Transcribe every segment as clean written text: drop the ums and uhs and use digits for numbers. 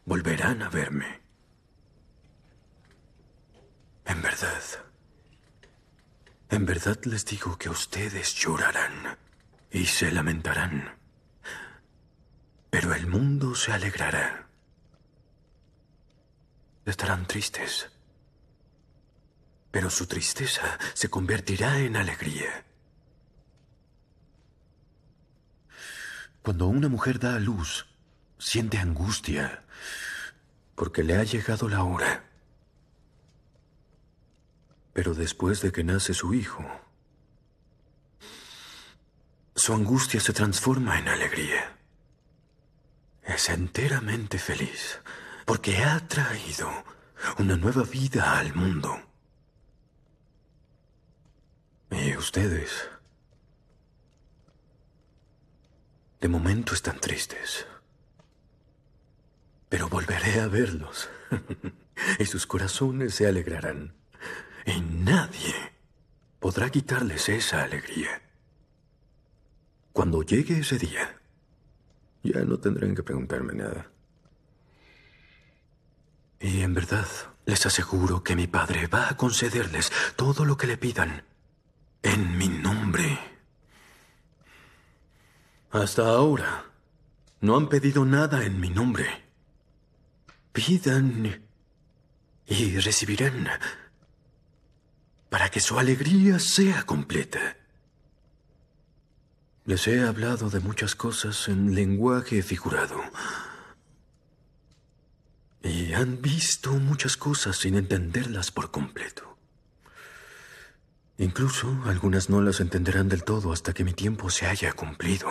volverán a verme. En verdad les digo que ustedes llorarán y se lamentarán, pero el mundo se alegrará. Estarán tristes, pero su tristeza se convertirá en alegría. Cuando una mujer da a luz, siente angustia porque le ha llegado la hora. Pero después de que nace su hijo, su angustia se transforma en alegría. Es enteramente feliz porque ha traído una nueva vida al mundo. Y ustedes, de momento están tristes, pero volveré a verlos y sus corazones se alegrarán. Y nadie podrá quitarles esa alegría. Cuando llegue ese día, ya no tendrán que preguntarme nada. Y en verdad, les aseguro que mi Padre va a concederles todo lo que le pidan en mi nombre. Hasta ahora, no han pedido nada en mi nombre. Pidan y recibirán para que su alegría sea completa. Les he hablado de muchas cosas en lenguaje figurado. Y han visto muchas cosas sin entenderlas por completo. Incluso algunas no las entenderán del todo hasta que mi tiempo se haya cumplido.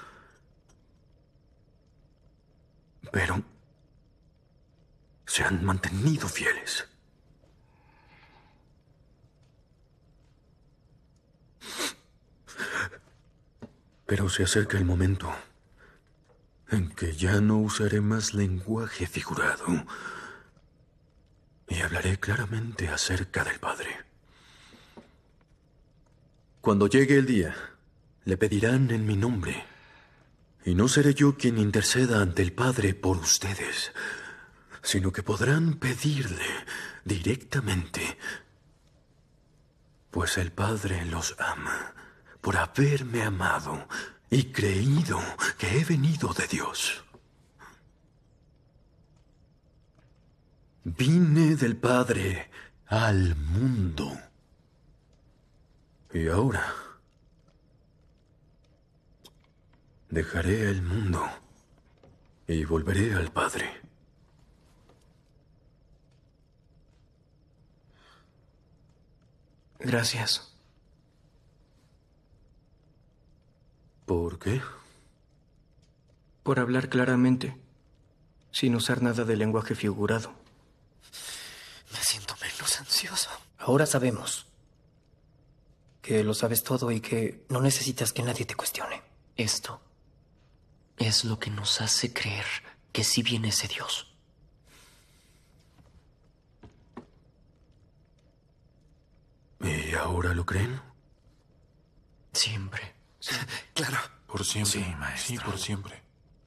Pero se han mantenido fieles. Pero se acerca el momento en que ya no usaré más lenguaje figurado y hablaré claramente acerca del Padre. Cuando llegue el día, le pedirán en mi nombre, y no seré yo quien interceda ante el Padre por ustedes, sino que podrán pedirle directamente, pues el Padre los ama por haberme amado y creído que he venido de Dios. Vine del Padre al mundo. Y ahora dejaré el mundo y volveré al Padre. Gracias. ¿Por qué? Por hablar claramente, sin usar nada de lenguaje figurado. Me siento menos ansioso. Ahora sabemos que lo sabes todo y que no necesitas que nadie te cuestione. Esto es lo que nos hace creer que sí viene ese Dios. ¿Y ahora lo creen? Siempre. Sí, claro. Por siempre. Sí, maestro. Sí, por siempre.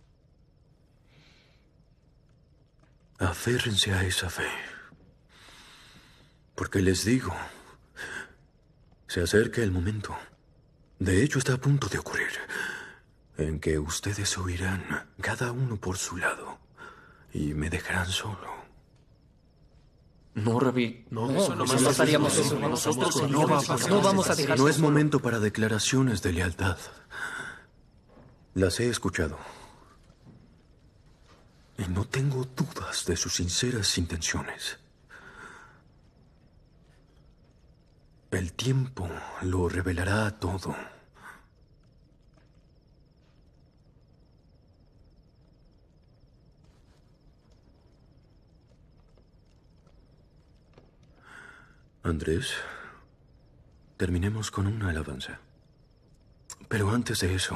Aférrense a esa fe. Porque les digo, se acerca el momento. De hecho, está a punto de ocurrir, en que ustedes huirán, cada uno por su lado, y me dejarán solo. No, Rabí. No haríamos eso. Nosotros no vamos a dejar. No es momento para declaraciones de lealtad. Las he escuchado. Y no tengo dudas de sus sinceras intenciones. El tiempo lo revelará todo. Andrés, terminemos con una alabanza. Pero antes de eso,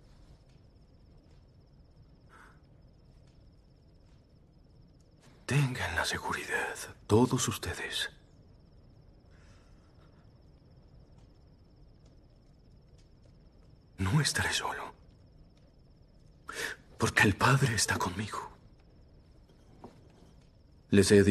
tengan la seguridad, todos ustedes, no estaré solo, porque el Padre está conmigo. Les he